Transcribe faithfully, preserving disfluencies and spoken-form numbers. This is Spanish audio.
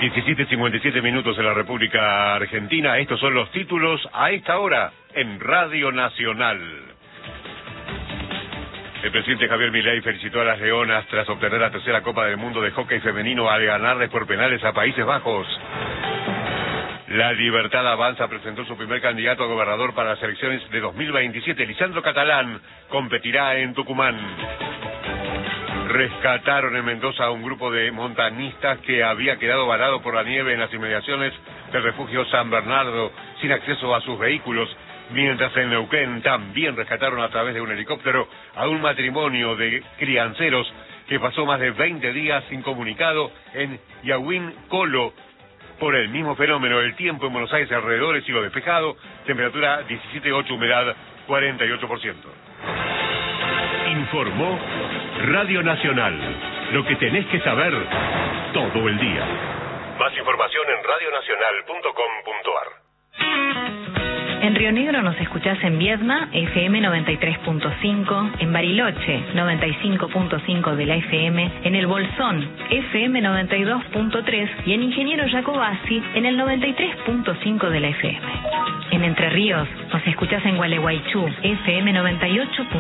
diecisiete cincuenta y siete minutos en la República Argentina. Estos son los títulos a esta hora en Radio Nacional. El presidente Javier Milei felicitó a las Leonas tras obtener la tercera Copa del Mundo de Hockey Femenino al ganarles por penales a Países Bajos. La Libertad Avanza presentó su primer candidato a gobernador para las elecciones de dos mil veintisiete. Lisandro Catalán competirá en Tucumán. Rescataron en Mendoza a un grupo de montañistas que había quedado varado por la nieve en las inmediaciones del refugio San Bernardo, sin acceso a sus vehículos, mientras en Neuquén también rescataron a través de un helicóptero a un matrimonio de crianceros que pasó más de veinte días incomunicado en Yahuín Colo por el mismo fenómeno. El tiempo en Buenos Aires alrededor es cielo despejado, temperatura diecisiete punto ocho, humedad cuarenta y ocho por ciento. Informó Radio Nacional. Lo que tenés que saber todo el día. Más información en radio nacional punto com punto ar. En Río Negro nos escuchás en Viedma, F M noventa y tres punto cinco, en Bariloche, noventa y cinco punto cinco de la F M, en El Bolsón, F M noventa y dos punto tres y en Ingeniero Jacobasi, en el noventa y tres punto cinco de la F M. En Entre Ríos nos escuchás en Gualeguaychú, F M noventa y ocho punto cinco.